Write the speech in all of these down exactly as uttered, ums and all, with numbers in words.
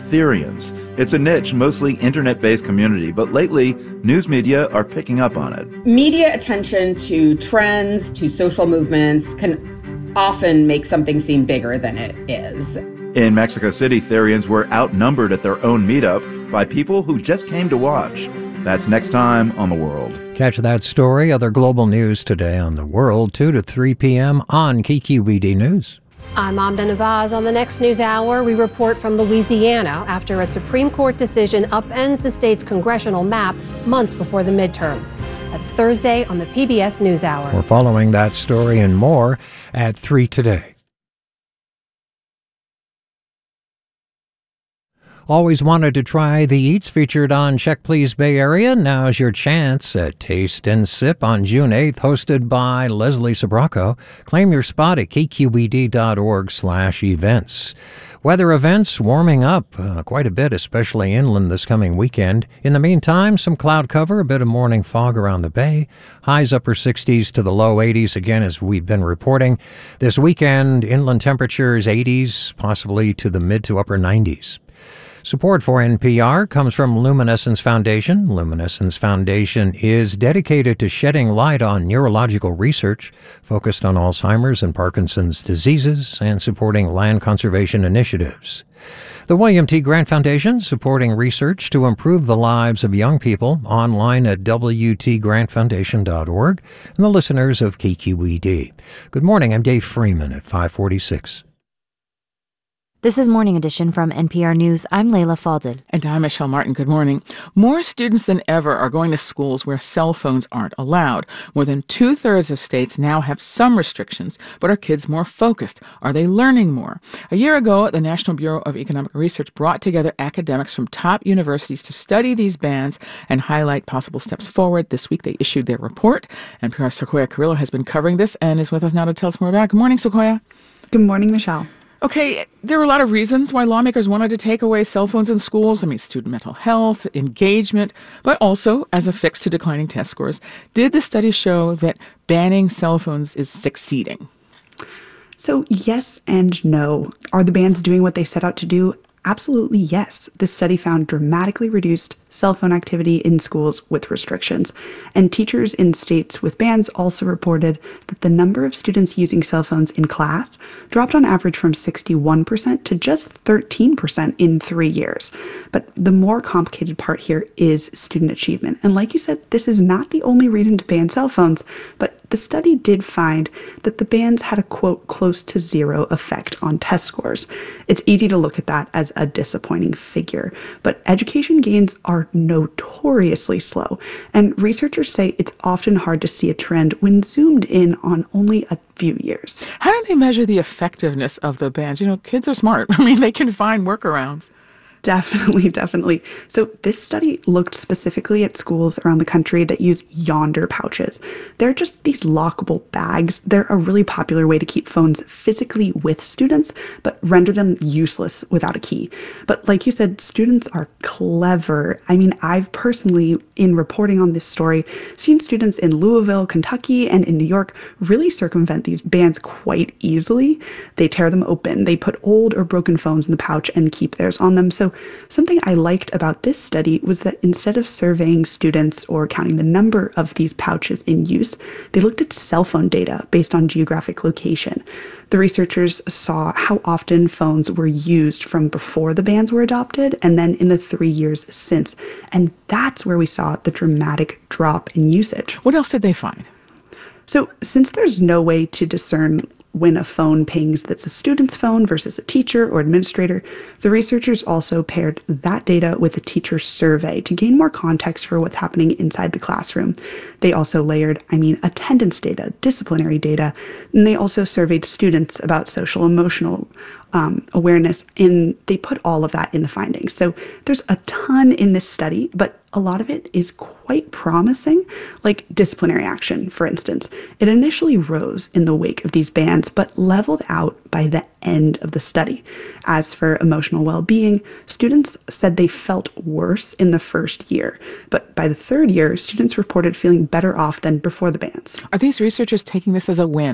Therians. It's a niche, mostly internet-based community, but lately, news media are picking up on it. Media attention to trends, to social movements, can often make something seem bigger than it is. In Mexico City, Therians were outnumbered at their own meetup by people who just came to watch. That's next time on The World. Catch that story, other global news today on The World, two to three p.m. on K Q E D News. I'm Amna Navaz. On the next News Hour, we report from Louisiana after a Supreme Court decision upends the state's congressional map months before the midterms. That's Thursday on the P B S NewsHour. We're following that story and more at three today. Always wanted to try the eats featured on Check Please Bay Area? Now's your chance at Taste and Sip on June eighth, hosted by Leslie Sabraco. Claim your spot at kqed.org slash events. Weather events warming up uh, quite a bit, especially inland this coming weekend. In the meantime, some cloud cover, a bit of morning fog around the bay. Highs upper sixties to the low eighties, again, as we've been reporting. This weekend, inland temperatures eighties, possibly to the mid to upper nineties. Support for N P R comes from Luminescence Foundation. Luminescence Foundation is dedicated to shedding light on neurological research focused on Alzheimer's and Parkinson's diseases and supporting land conservation initiatives. The William T. Grant Foundation, supporting research to improve the lives of young people, online at w t grant foundation dot org, and the listeners of K Q E D. Good morning, I'm Dave Freeman at five forty-six. This is Morning Edition from N P R News. I'm Layla Faldil. And I'm Michelle Martin. Good morning. More students than ever are going to schools where cell phones aren't allowed. More than two-thirds of states now have some restrictions, but are kids more focused? Are they learning more? A year ago, the National Bureau of Economic Research brought together academics from top universities to study these bans and highlight possible steps forward. This week, they issued their report. N P R's Sequoia Carrillo has been covering this and is with us now to tell us more about it. Good morning, Sequoia. Good morning, Michelle. Okay, there were a lot of reasons why lawmakers wanted to take away cell phones in schools. I mean, student mental health, engagement, but also as a fix to declining test scores. Did the study show that banning cell phones is succeeding? So yes and no. Are the bans doing what they set out to do? Absolutely yes. This study found dramatically reduced cell phone activity in schools with restrictions. And teachers in states with bans also reported that the number of students using cell phones in class dropped on average from sixty-one percent to just thirteen percent in three years. But the more complicated part here is student achievement. And like you said, this is not the only reason to ban cell phones, but the study did find that the bans had a, quote, close to zero effect on test scores. It's easy to look at that as a disappointing figure, but education gains are notoriously slow, and researchers say it's often hard to see a trend when zoomed in on only a few years. How do they measure the effectiveness of the bans? You know, kids are smart. I mean, they can find workarounds. Definitely, definitely. So this study looked specifically at schools around the country that use Yonder pouches. They're just these lockable bags. They're a really popular way to keep phones physically with students, but render them useless without a key. But like you said, students are clever. I mean, I've personally, in reporting on this story, seen students in Louisville, Kentucky, and in New York really circumvent these bans quite easily. They tear them open. They put old or broken phones in the pouch and keep theirs on them. So something I liked about this study was that instead of surveying students or counting the number of these pouches in use, they looked at cell phone data based on geographic location. The researchers saw how often phones were used from before the bans were adopted and then in the three years since. And that's where we saw the dramatic drop in usage. What else did they find? So since there's no way to discern when a phone pings that's a student's phone versus a teacher or administrator, the researchers also paired that data with a teacher survey to gain more context for what's happening inside the classroom. They also layered, I mean, attendance data, disciplinary data, and they also surveyed students about social emotional um, awareness, and they put all of that in the findings. So there's a ton in this study, but a lot of it is quite promising, like disciplinary action, for instance. It initially rose in the wake of these bans, but leveled out by the end of the study. As for emotional well-being, students said they felt worse in the first year, but by the third year, students reported feeling better off than before the bans. Are these researchers taking this as a win?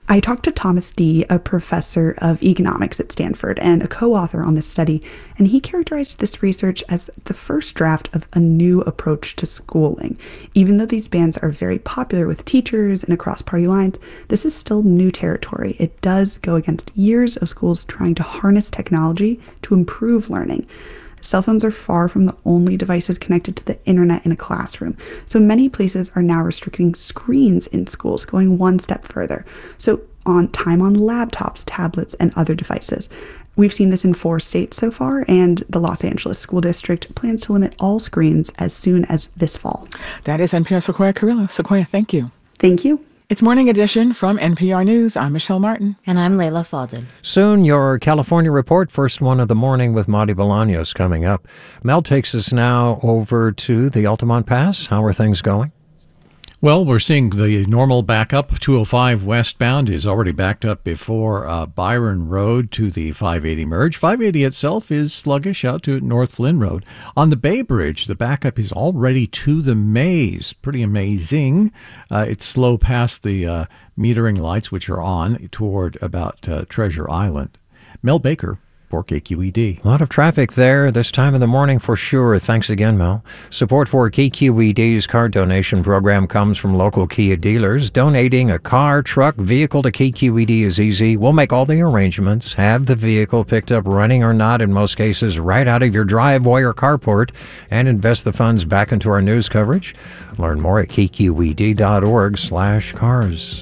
I talked to Thomas Dee, a professor of economics at Stanford and a co-author on this study, and he characterized this research as the first draft of a new approach to schooling. Even though these bans are very popular with teachers and across party lines, this is still new territory. It does go against years of schools trying to harness technology to improve learning. Cell phones are far from the only devices connected to the internet in a classroom, so many places are now restricting screens in schools, going one step further. So on time on laptops, tablets, and other devices. We've seen this in four states so far, and the Los Angeles School District plans to limit all screens as soon as this fall. That is N P R's Sequoia Carrillo. Sequoia, thank you. Thank you. It's Morning Edition from N P R News. I'm Michelle Martin. And I'm Layla Fadel. Soon, your California report, first one of the morning with Marty Bolaños coming up. Mel takes us now over to the Altamont Pass. How are things going? Well, we're seeing the normal backup. two oh five westbound is already backed up before uh, Byron Road to the five eighty merge. five eighty itself is sluggish out to North Flynn Road. On the Bay Bridge, the backup is already to the maze. Pretty amazing. Uh, it's slow past the uh, metering lights, which are on, toward about uh, Treasure Island. Mel Baker for K Q E D. A lot of traffic there this time of the morning for sure. Thanks again, Mel. Support for K Q E D's car donation program comes from local Kia dealers. Donating a car, truck, vehicle to K Q E D is easy. We'll make all the arrangements, have the vehicle picked up running or not in most cases right out of your driveway or carport, and invest the funds back into our news coverage. Learn more at K Q E D dot org slash cars.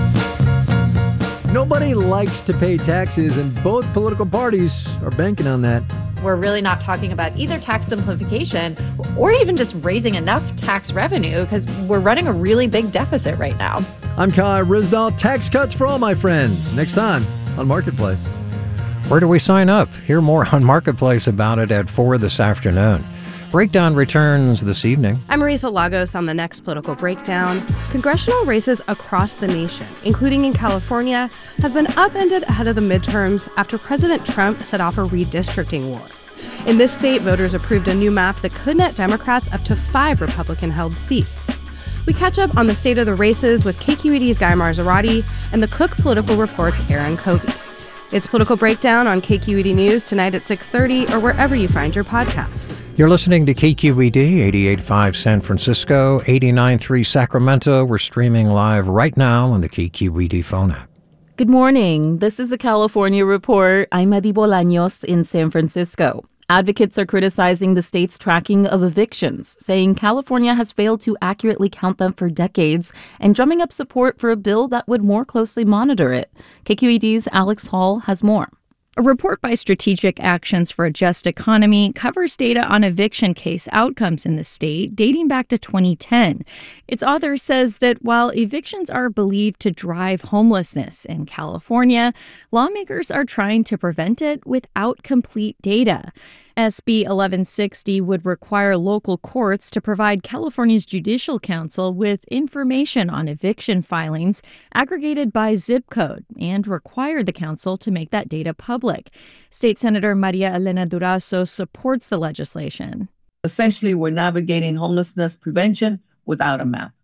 Nobody likes to pay taxes, and both political parties are banking on that. We're really not talking about either tax simplification or even just raising enough tax revenue because we're running a really big deficit right now. I'm Kai Risbell. Tax cuts for all my friends. Next time on Marketplace. Where do we sign up? Hear more on Marketplace about it at four this afternoon. Breakdown returns this evening. I'm Marisa Lagos on the next Political Breakdown. Congressional races across the nation, including in California, have been upended ahead of the midterms after President Trump set off a redistricting war. In this state, voters approved a new map that could net Democrats up to five Republican-held seats. We catch up on the state of the races with K Q E D's Guy Marzorati and the Cook Political Report's Aaron Covey. It's Political Breakdown on K Q E D News tonight at six thirty or wherever you find your podcasts. You're listening to K Q E D, eighty-eight point five San Francisco, eighty-nine point three Sacramento. We're streaming live right now on the K Q E D phone app. Good morning. This is the California Report. I'm Marty Bolaños in San Francisco. Advocates are criticizing the state's tracking of evictions, saying California has failed to accurately count them for decades, and drumming up support for a bill that would more closely monitor it. K Q E D's Alex Hall has more. A report by Strategic Actions for a Just Economy covers data on eviction case outcomes in the state dating back to twenty ten. Its author says that while evictions are believed to drive homelessness in California, lawmakers are trying to prevent it without complete data. S B eleven sixty would require local courts to provide California's Judicial Council with information on eviction filings aggregated by zip code and require the council to make that data public. State Senator Maria Elena Durazo supports the legislation. Essentially, we're navigating homelessness prevention without a map.